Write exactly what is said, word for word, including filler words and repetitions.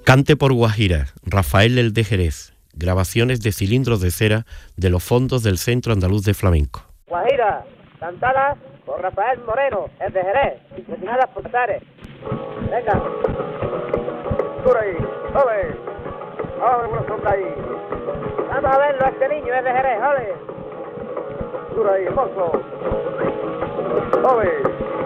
Cante por Guajira, Rafael el de Jerez. Grabaciones de cilindros de cera de los fondos del Centro Andaluz de Flamenco. Guajira, cantada por Rafael Moreno, el de Jerez, destinadas por Tares. Venga. Por ahí, ole. Abre una sombra ahí. Vamos a verlo a este niño, es de Jerez, ole. Por ahí, mozo. Ole.